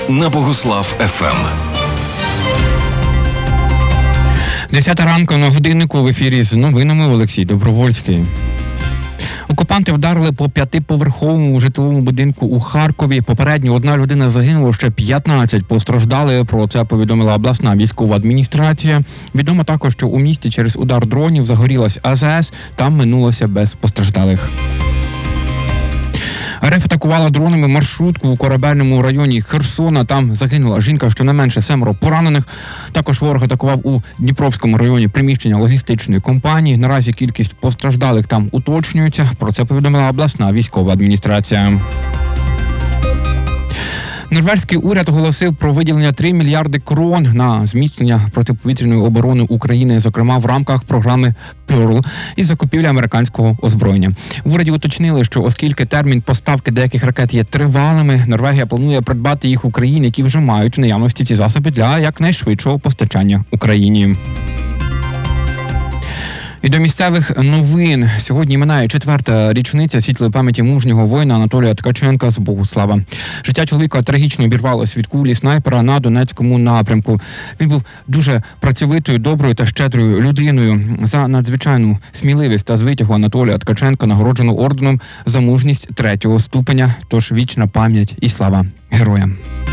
на Богуслав ФМ. 10 ранку на годиннику в ефірі з новинами Олексій Добровольський. Окупанти вдарили по 5-поверховому житловому будинку у Харкові. Попередньо 1 людина загинула, ще 15 постраждали. Про це повідомила обласна військова адміністрація. Відомо також, що у місті через удар дронів загорілась АЗС. Там минулося без постраждалих. РФ атакувала дронами маршрутку у корабельному районі Херсона. Там загинула жінка, щонайменше 7 поранених. Також ворог атакував у Дніпровському районі приміщення логістичної компанії. Наразі кількість постраждалих там уточнюється. Про це повідомила обласна військова адміністрація. Норвезький уряд оголосив про виділення 3 мільярди крон на зміцнення протиповітряної оборони України, зокрема в рамках програми Pearl із закупівлі американського озброєння. В уряді уточнили, що оскільки термін поставки деяких ракет є тривалими, Норвегія планує придбати їх у країн, які вже мають в наявності ці засоби для якнайшвидшого постачання Україні. І до місцевих новин. Сьогодні минає 4-та річниця світлої пам'яті мужнього воїна Анатолія Ткаченка з Богуслава. Життя чоловіка трагічно обірвалось від кулі снайпера на Донецькому напрямку. Він був дуже працьовитою, доброю та щедрою людиною. За надзвичайну сміливість та звитягу Анатолія Ткаченка нагороджено орденом за мужність 3-го ступеня. Тож вічна пам'ять і слава героям.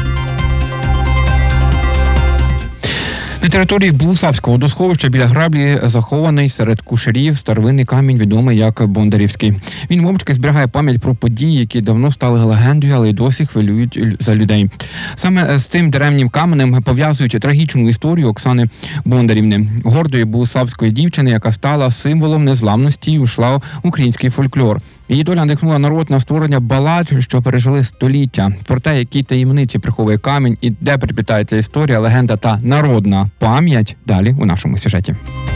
На території Богуславського водосховища біля граблі захований серед кушарів старовинний камінь, відомий як Бондарівський. Він мовчки зберігає пам'ять про події, які давно стали легендою, але й досі хвилюють за людей. Саме з цим деревнім каменем пов'язують трагічну історію Оксани Бондарівни, гордої богуславської дівчини, яка стала символом незламності і ушла в український фольклор. Її доля надихнула народ на створення балад, що пережили століття. Про те, які таємниці приховує камінь і де переплітається історія, легенда та народна пам'ять, далі у нашому сюжеті.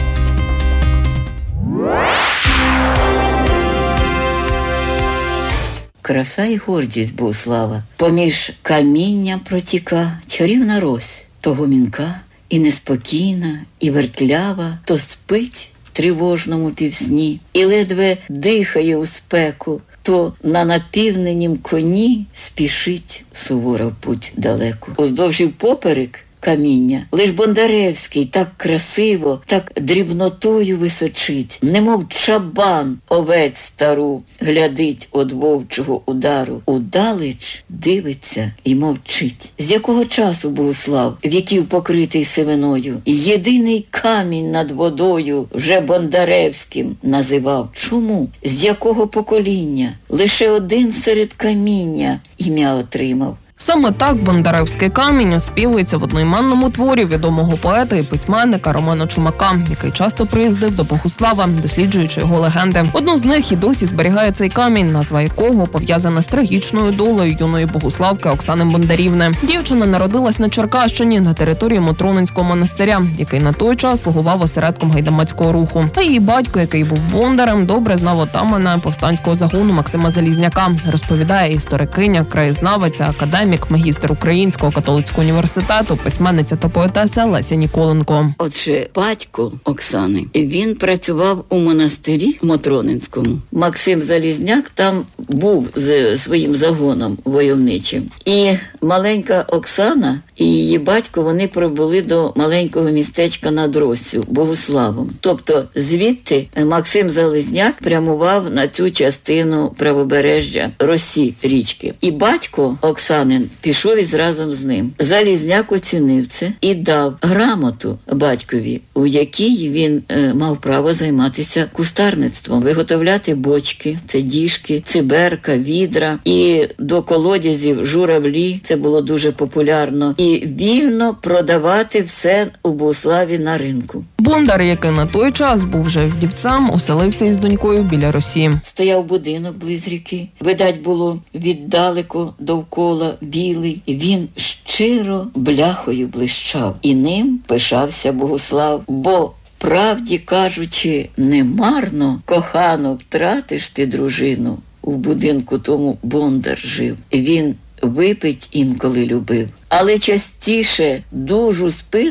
Краса і гордість Богуслава. Поміж каміння протіка чарівна рось, то гомінка, і неспокійна, і вертлява, то спить в тривожному півсні, і ледве дихає у спеку, то на напівненім коні спішить сувора в путь далеку. Уздовж і впоперек каміння лиш Бондаревський так красиво, так дрібнотою височить, немов чабан овець стару глядить од вовчого удару. Удалеч дивиться і мовчить. З якого часу Богуслав, віків покритий сивиною, єдиний камінь над водою вже Бондаревським називав? Чому? З якого покоління? Лише один серед каміння ім'я отримав. Саме так Бондаревський камінь оспівується в одноіменному творі відомого поета і письменника Романа Чумака, який часто приїздив до Богуслава, досліджуючи його легенди. Одну з них і досі зберігає цей камінь, назва якого пов'язана з трагічною долею юної богуславки Оксани Бондарівни. Дівчина народилась на Черкащині, на території Мотронинського монастиря, який на той час слугував осередком гайдамацького руху. А її батько, який був бондарем, добре знав отамана повстанського загону Максима Залізняка, розповідає історикиня, краєзнавиця, академік, магістр Українського католицького університету, письменниця та поетеса Леся Ніколенко. Отже, батько Оксани, він працював у монастирі Мотронинському. Максим Залізняк там був з своїм загоном войовничим. І маленька Оксана і її батько, вони прибули до маленького містечка над Россю, Богуславом. Тобто звідти Максим Залізняк прямував на цю частину правобережжя Росі річки. І батько Оксанин пішов із разом з ним. Залізняк оцінив це і дав грамоту батькові, у якій він мав право займатися кустарництвом, виготовляти бочки, це діжки, циберка, відра, і до колодязів журавлі, це було дуже популярно, і вільно продавати все у Богуславі на ринку. Бондар, який на той час був вже вдівцем, оселився із донькою біля Росі. Стояв будинок близь ріки. Видать було віддалеко довкола білий. Він щиро бляхою блищав. І ним пишався Богуслав. Бо, правді кажучи, немарно, кохану, втратиш ти дружину. У будинку тому Бондар жив. Він випить інколи любив. Але частіше дужу спину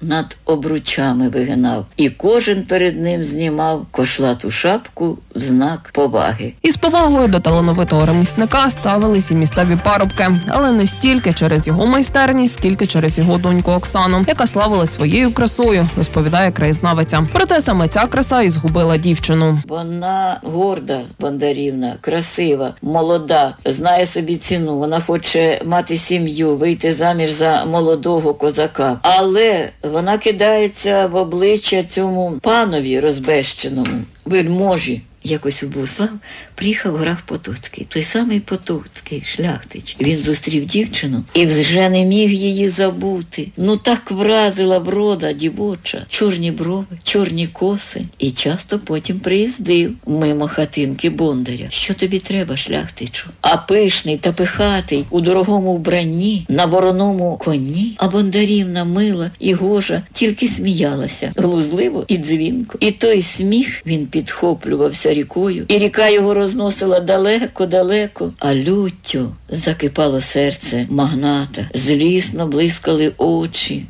над обручами вигинав, і кожен перед ним знімав кошлату шапку в знак поваги. Із повагою до талановитого ремісника ставились і місцеві парубки, але не стільки через його майстерність, скільки через його доньку Оксану, яка славилась своєю красою, розповідає краєзнавиця. Проте саме ця краса і згубила дівчину. Вона горда, Бондарівна, красива, молода, знає собі ціну, вона хоче мати сім'ю, вийти заміж за молодого козака. Але вона кидається в обличчя цьому панові розбещеному, вельможі. Якось у Богуслав приїхав граф Потоцький, той самий Потоцький, шляхтич. Він зустрів дівчину і вже не міг її забути. Ну так вразила врода дівоча, чорні брови, чорні коси. І часто потім приїздив мимо хатинки бондаря. Що тобі треба, шляхтичу? А пишний та пихатий, у дорогому вбранні, на вороному коні, а Бондарівна мила і гожа тільки сміялася, глузливо і дзвінко. І той сміх він підхоплювався рікою, і ріка його розносила далеко-далеко, а люттю закипало серце магната, злісно блискали очі.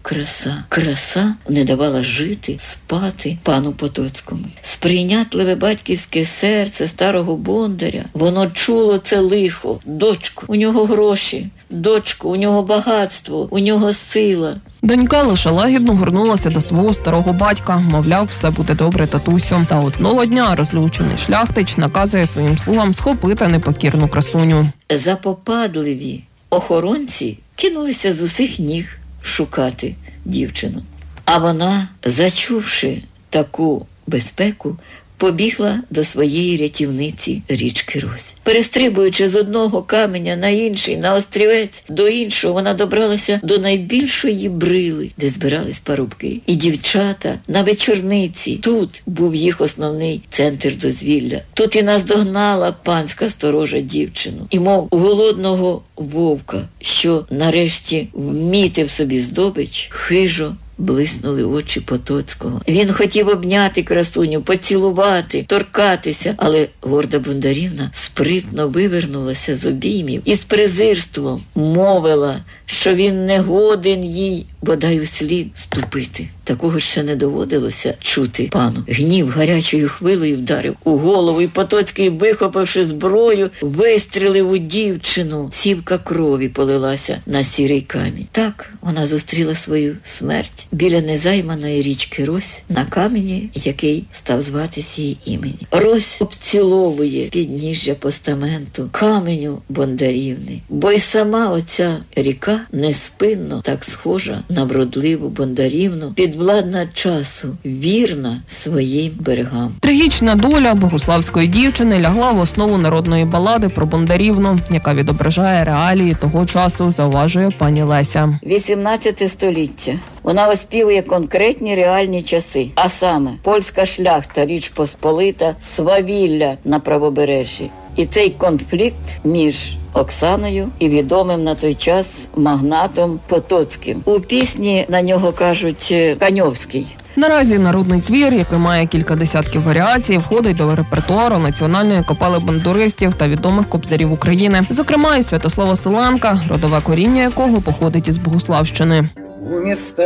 Краса не давала жити, спати пану Потоцькому. Сприйнятливе батьківське серце старого бондаря, воно чуло це лихо. Дочку, у нього гроші, дочку, у нього багатство, у нього сила. Донька лише лагідно горнулася до свого старого батька, мовляв, все буде добре, татусю. Та одного дня розлючений шляхтич наказує своїм слугам схопити непокірну красуню. Запопадливі охоронці кинулися з усіх ніг шукати дівчину. А вона, зачувши таку безпеку, побігла до своєї рятівниці річки Рось. Перестрибуючи з одного каменя на інший, на острівець, до іншого, вона добралася до найбільшої брили, де збирались парубки і дівчата на вечорниці. Тут був їх основний центр дозвілля. Тут і наздогнала панська сторожа дівчину. І мов голодного вовка, що нарешті вмітив собі здобич, хижо блиснули очі Потоцького. Він хотів обняти красуню, поцілувати, торкатися, але горда Бондарівна спритно вивернулася з обіймів і з презирством мовила, що він не годен їй бодай у слід ступити. Такого ще не доводилося чути пану. Гнів гарячою хвилею вдарив у голову, і Потоцький, вихопивши зброю, вистрілив у дівчину. Цівка крові полилася на сірий камінь. Так вона зустріла свою смерть біля незайманої річки Рось, на камені, який став зватись її імені. Рось обціловує підніжжя постаменту каменю Бондарівни, бо й сама оця ріка неспинно так схожа на вродливу Бондарівну, підвладна часу, вірна своїм берегам. Трагічна доля богуславської дівчини лягла в основу народної балади про Бондарівну, яка відображає реалії того часу, зауважує пані Леся. 18 століття. Вона оспівує конкретні реальні часи, а саме польська шляхта, Річ Посполита, свавілля на правобережжі. І цей конфлікт між Оксаною і відомим на той час магнатом Потоцьким. У пісні на нього кажуть Каньовський. Наразі народний твір, який має кілька десятків варіацій, входить до репертуару національної капели бандуристів та відомих кобзарів України. Зокрема, і Святослава Селенка, родове коріння якого походить із Богуславщини.